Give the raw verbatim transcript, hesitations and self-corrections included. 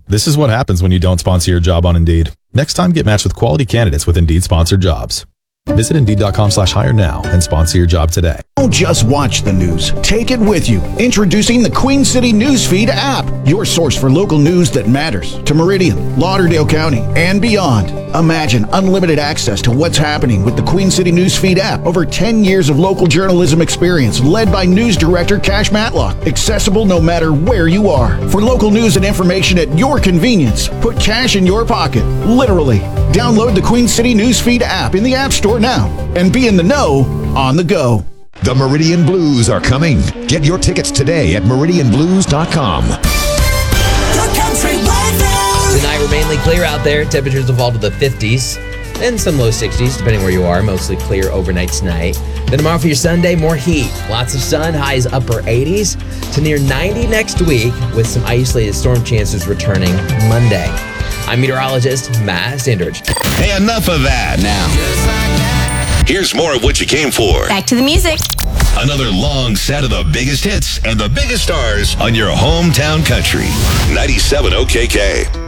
This is what happens when you don't sponsor your job on Indeed. Next time, get matched with quality candidates with Indeed sponsored jobs. Visit Indeed.com slash hire now and sponsor your job today. Don't just watch the news. Take it with you. Introducing the Queen City Newsfeed app, your source for local news that matters to Meridian, Lauderdale County, and beyond. Imagine unlimited access to what's happening with the Queen City Newsfeed app. Over ten years of local journalism experience led by news director Cash Matlock. Accessible no matter where you are. For local news and information at your convenience, put cash in your pocket. Literally. Download the Queen City Newsfeed app in the App Store now and be in the know on the go. The Meridian Blues are coming. Get your tickets today at meridian blues dot com. Tonight we're mainly clear out there. Temperatures will fall to the fifties and some low sixties, depending where you are. Mostly clear overnight tonight. Then tomorrow for your Sunday, more heat. Lots of sun, highs upper eighties to near ninety next week with some isolated storm chances returning Monday. I'm meteorologist Matt Sandridge. Hey, enough of that. Now, here's more of what you came for. Back to the music. Another long set of the biggest hits and the biggest stars on your hometown country. ninety-seven O K K.